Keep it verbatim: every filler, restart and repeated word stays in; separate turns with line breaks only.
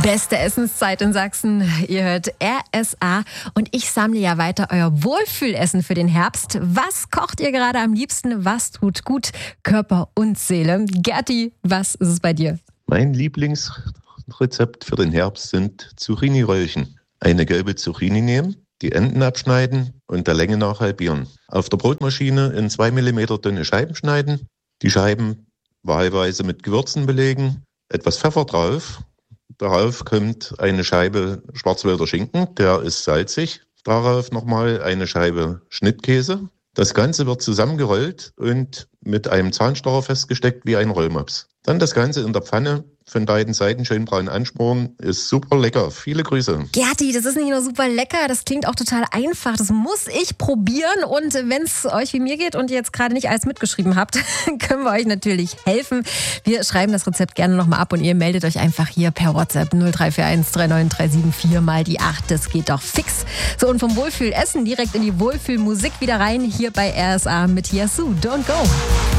Beste Essenszeit in Sachsen. Ihr hört R S A und ich sammle ja weiter euer Wohlfühlessen für den Herbst. Was kocht ihr gerade am liebsten? Was tut gut Körper und Seele? Gerti, was ist es bei dir?
Mein Lieblingsrezept für den Herbst sind Zucchini-Röllchen. Eine gelbe Zucchini nehmen, die Enden abschneiden und der Länge nach halbieren. Auf der Brotmaschine in zwei Millimeter dünne Scheiben schneiden. Die Scheiben wahlweise mit Gewürzen belegen, etwas Pfeffer drauf. Darauf kommt eine Scheibe Schwarzwälder Schinken, der ist salzig. Darauf nochmal eine Scheibe Schnittkäse. Das Ganze wird zusammengerollt und mit einem Zahnstocher festgesteckt wie ein Rollmops. Dann das Ganze in der Pfanne von beiden Seiten schön braun anschmoren. Ist super lecker. Viele Grüße.
Gerti, das ist nicht nur super lecker, das klingt auch total einfach. Das muss ich probieren. Und wenn es euch wie mir geht und ihr jetzt gerade nicht alles mitgeschrieben habt, können wir euch natürlich helfen. Wir schreiben das Rezept gerne nochmal ab und ihr meldet euch einfach hier per WhatsApp null drei vier eins drei neun drei sieben vier mal die acht. Das geht doch fix. So, und vom Wohlfühlessen direkt in die Wohlfühlmusik wieder rein. Hier bei R S A mit Yasu. Don't go.